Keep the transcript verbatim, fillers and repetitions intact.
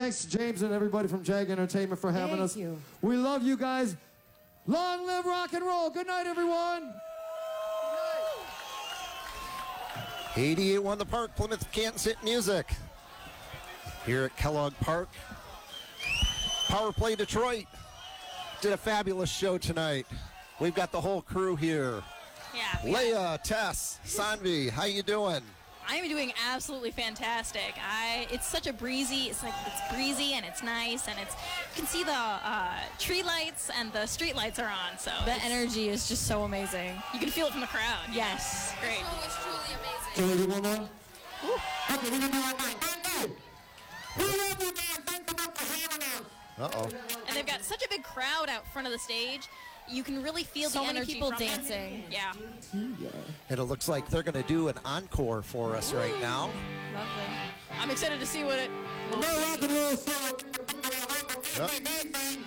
thanks to James and everybody from Jag Entertainment for having Thank us. you. We love you guys. Long live rock and roll. Good night, everyone. eighty-eight won the park, Plymouth Kansas City Music. Here at Kellogg Park. Power Play Detroit did a fabulous show tonight. We've got the whole crew here. Yeah. Leia, Tess, Sanvi, how you doing? I'm doing absolutely fantastic. I it's such a breezy, it's like it's breezy and it's nice and it's you can see the uh, tree lights and the street lights are on, so The it's- energy is just so amazing. you can feel it from the crowd. Yes. Great. Oh, it's truly amazing. Can we do one more? Okay, we're gonna do one more. Thank you. We love you guys. Thanks so much for having us. Uh-oh. And they've got such a big crowd out front of the stage. You can really feel So the many energy people from them. dancing. Yeah. And it looks like they're going to do an encore for us right now. Lovely. I'm excited to see what it No rock and roll song. Yep.